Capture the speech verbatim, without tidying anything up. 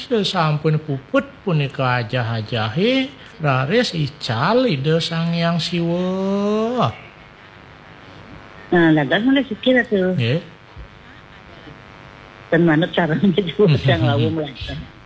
Sasampun puput punika ajah-ajahe raris ical ide Sang Hyang Siwa. Nah, lagas mulai sikit atuh. Nggih. Dan manut caranya juga yang lawu melacak.